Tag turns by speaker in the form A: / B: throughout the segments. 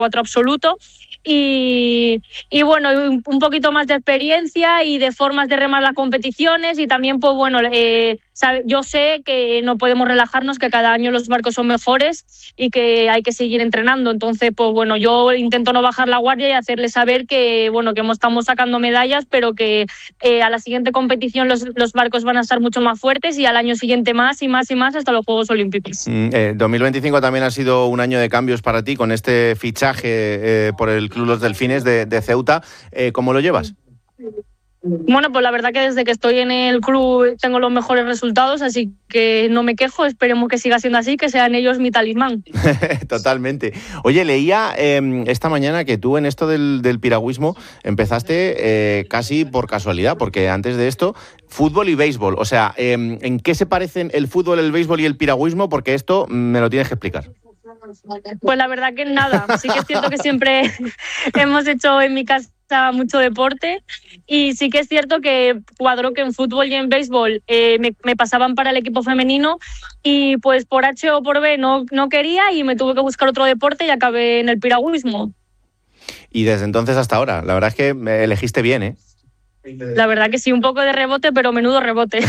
A: absoluto. Y bueno, un poquito más de experiencia y de formas de remar las competiciones, y también pues bueno, yo sé que no podemos relajarnos, que cada año los barcos son mejores y que hay que seguir entrenando. Entonces pues bueno, yo intento no bajar la guardia y hacerles saber que bueno, que estamos sacando medallas, pero que a la siguiente competición los barcos van a estar mucho más fuertes, y al año siguiente más y más y más, hasta los Juegos Olímpicos.
B: 2025 también ha sido un año de cambios para ti con este fichaje por el Club Los Delfines de Ceuta. ¿Cómo lo llevas?
A: Bueno, pues la verdad que desde que estoy en el club tengo los mejores resultados, así que no me quejo. Esperemos que siga siendo así, que sean ellos mi talismán.
B: Totalmente. Oye, leía esta mañana que tú en esto del piragüismo empezaste casi por casualidad, porque antes de esto, fútbol y béisbol. O sea, ¿en qué se parecen el fútbol, el béisbol y el piragüismo? Porque esto me lo tienes que explicar.
A: Pues la verdad que nada. Sí que es cierto que siempre hemos hecho en mi casa mucho deporte, y sí que es cierto que cuadró que en fútbol y en béisbol me pasaban para el equipo femenino, y pues por H o por B no quería, y me tuve que buscar otro deporte y acabé en el piragüismo.
B: Y desde entonces hasta ahora, la verdad es que me elegiste bien, ¿eh?
A: La verdad que sí, un poco de rebote, pero menudo rebote.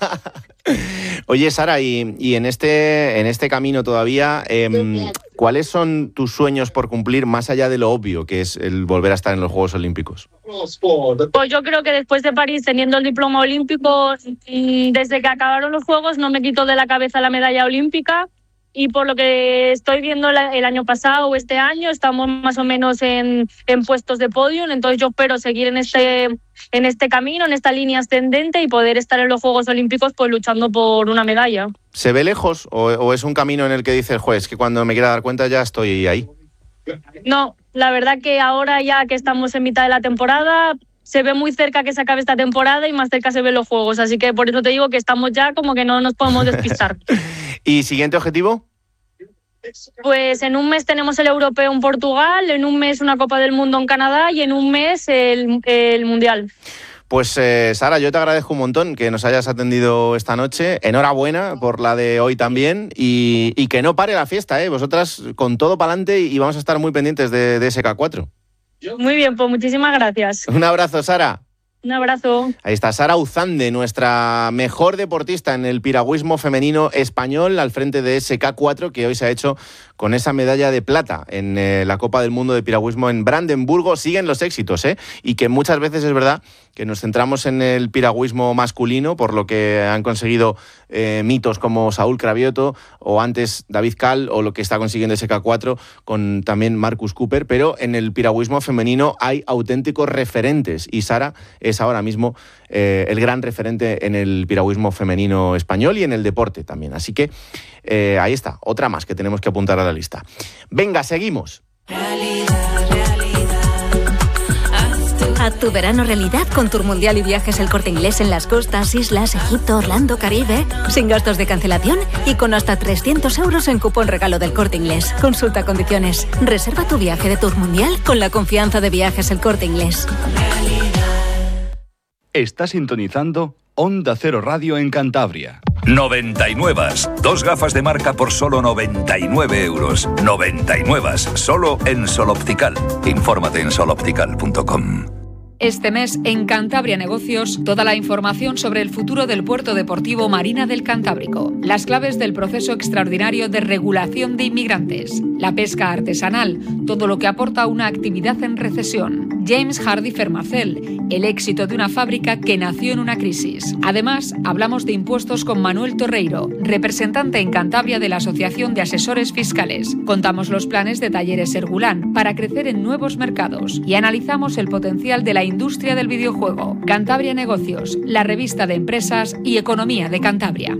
B: Oye, Sara, y en este camino todavía, ¿cuáles son tus sueños por cumplir más allá de lo obvio, que es el volver a estar en los Juegos Olímpicos?
A: Pues yo creo que después de París, teniendo el diploma olímpico, desde que acabaron los Juegos no me quito de la cabeza la medalla olímpica. Y por lo que estoy viendo el año pasado o este año, estamos más o menos en puestos de podio. Entonces yo espero seguir en este camino, en esta línea ascendente, y poder estar en los Juegos Olímpicos pues luchando por una medalla.
B: ¿Se ve lejos o es un camino en el que dices, juez, que cuando me quiera dar cuenta ya estoy ahí?
A: No, la verdad que ahora, ya que estamos en mitad de la temporada, se ve muy cerca que se acabe esta temporada, y más cerca se ven los Juegos. Así que por eso te digo que estamos ya como que no nos podemos despistar.
B: ¿Y siguiente objetivo?
A: Pues en un mes tenemos el europeo en Portugal, en un mes una Copa del Mundo en Canadá, y en un mes el Mundial.
B: Pues Sara, yo te agradezco un montón que nos hayas atendido esta noche. Enhorabuena por la de hoy también, y que no pare la fiesta, ¿eh? Vosotras con todo para adelante, y vamos a estar muy pendientes de ese K4.
A: Muy bien, pues muchísimas gracias.
B: Un abrazo, Sara.
A: Un abrazo.
B: Ahí está Sara Uzande, nuestra mejor deportista en el piragüismo femenino español, al frente de ese K4 que hoy se ha hecho con esa medalla de plata en la Copa del Mundo de Piragüismo en Brandenburgo. Siguen los éxitos, y que muchas veces es verdad que nos centramos en el piragüismo masculino, por lo que han conseguido mitos como Saúl Cravioto o antes David Cal, o lo que está consiguiendo ese K4 con también Marcus Cooper, pero en el piragüismo femenino hay auténticos referentes, y Sara es ahora mismo el gran referente en el piragüismo femenino español y en el deporte también. Así que ahí está, otra más que tenemos que apuntar a la lista. Venga, seguimos.
C: Haz tu verano realidad con Tour Mundial y Viajes El Corte Inglés en las costas, islas, Egipto, Orlando, Caribe. Sin gastos de cancelación y con hasta 300 euros en cupón regalo del Corte Inglés. Consulta condiciones. Reserva tu viaje de Tour Mundial con la confianza de Viajes El Corte Inglés.
D: Está sintonizando Onda Cero Radio en Cantabria.
E: 99. 2 gafas de marca por solo 99 euros. 99. Solo en Sol Optical. Infórmate en soloptical.com.
F: Este mes, en Cantabria Negocios, toda la información sobre el futuro del puerto deportivo Marina del Cantábrico, las claves del proceso extraordinario de regulación de inmigrantes, la pesca artesanal, todo lo que aporta una actividad en recesión, James Hardy Fermacell, el éxito de una fábrica que nació en una crisis. Además, hablamos de impuestos con Manuel Torreiro, representante en Cantabria de la Asociación de Asesores Fiscales. Contamos los planes de Talleres Sergulán para crecer en nuevos mercados y analizamos el potencial de la industria del videojuego. Cantabria Negocios, la revista de empresas y economía de Cantabria.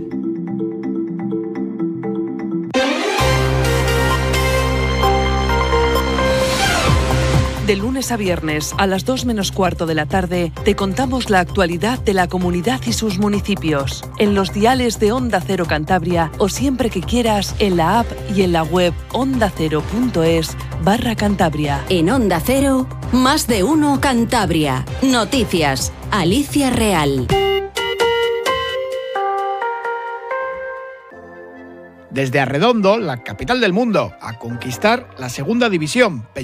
G: De lunes a viernes a las 2 menos cuarto de la tarde te contamos la actualidad de la comunidad y sus municipios en los diales de Onda Cero Cantabria o siempre que quieras en la app y en la web ondacero.es/Cantabria.
C: En Onda Cero, más de uno Cantabria. Noticias. Alicia Real.
H: Desde Arredondo, la capital del mundo, a conquistar la segunda división.